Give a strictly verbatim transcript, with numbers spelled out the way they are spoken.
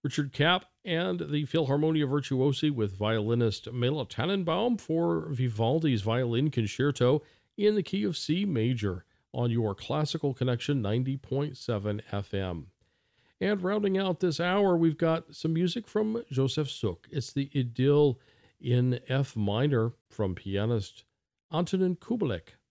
Richard Kapp and the Philharmonia Virtuosi with violinist Mela Tannenbaum for Vivaldi's Violin Concerto in the key of C major on your Classical Connection ninety point seven F M. And rounding out this hour, we've got some music from Joseph Suk. It's the Idyll in F minor from pianist Antonin Kubelik.